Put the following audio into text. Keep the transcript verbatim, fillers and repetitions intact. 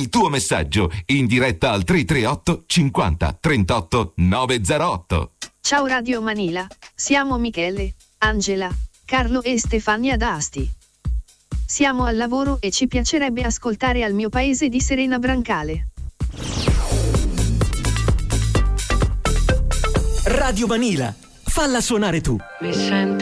il tuo messaggio in diretta al tre tre otto cinquanta trentotto novecentotto. Ciao Radio Manila, siamo Michele, Angela, Carlo e Stefania d'Asti. Siamo al lavoro e ci piacerebbe ascoltare Al mio paese di Serena Brancale. Radio Manila, falla suonare tu. Mi sento